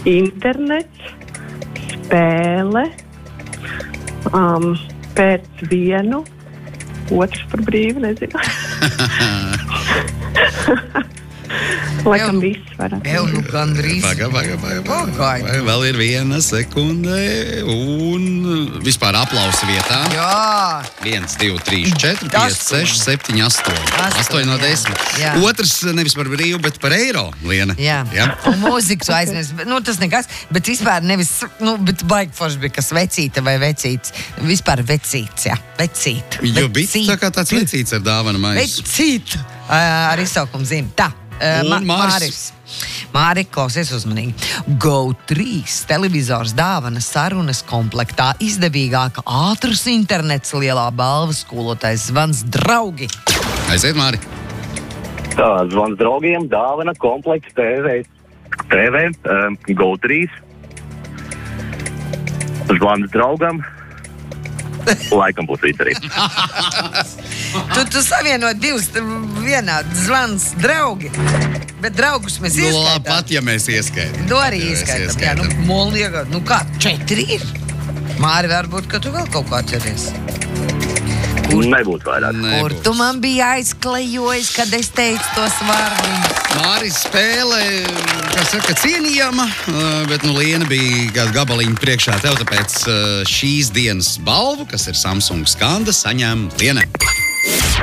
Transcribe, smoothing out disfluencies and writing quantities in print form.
internets, spēle, pēc vienu, otrs par brīvu, nezinu. Laikam viss varētu. Jau nu gandrīz. Paga. Vēl ir 1 sekunde un vispār aplausi vietā. Jā. 1, 2, 3, 4, 5, 6, 7, 8. 8 no 10. Jā. Otrs nevis par brīvu, bet par eiro, Liena. Jā. Un mūziku tu aizmirst. Tas nekas, bet vispār nevis, bet baigi forši bija, kas vecīte vai vecīts. Vispār vecīts, jā. Vecīt. Jo bija tā kā tāds vecīts ar dāvanu maisu. Vecīt. Ar izsaukumu zīmi. Tā. Māris. Māri, klausies uzmanīgi. Go3 televizors dāvana sarunas komplektā izdevīgāka ātrs internets, lielā balva, skolotājs zvans draugi. Aiziet, Māri. Tā, zvans draugiem, dāvana komplekts TV, Go3. Zvans draugam. Laikam būs viss arī. Tu savienot divus vienādi zvans draugi. Bet draugus mēs ieskaitām. Pat, ja mēs ieskaitām. To arī ieskaitām. Jā, kā 4 ir? Māri, varbūt, ka tu vēl kaut kā atceries. Nebūtu vairāk. Kur tu man bija aizklejojis, kad es teicu tos vārdus? Māris spēle, kā saka, cienījama, bet Liena bija kādu gabaliņu priekšā tev, tāpēc šīs dienas balvu, kas ir Samsung skanda, saņem Liena.